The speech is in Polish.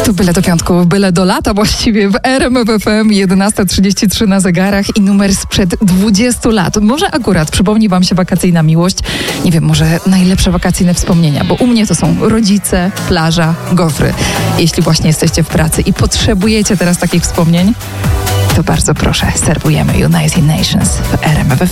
To byle do piątku, byle do lata właściwie w RMF FM 11:33 na zegarach i numer sprzed 20 lat. Może akurat przypomni wam się wakacyjna miłość. Nie wiem, może najlepsze wakacyjne wspomnienia, bo u mnie to są rodzice, plaża, gofry. Jeśli właśnie jesteście w pracy i potrzebujecie teraz takich wspomnień, to bardzo proszę, serwujemy United Nations w RMF FM.